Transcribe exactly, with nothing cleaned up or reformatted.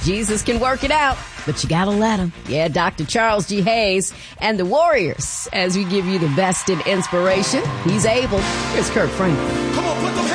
Jesus can work it out, but you gotta let him. Yeah, Doctor Charles G. Hayes and the Warriors, as we give you the best in inspiration. He's able. Here's Kirk Franklin. Come on, put them hands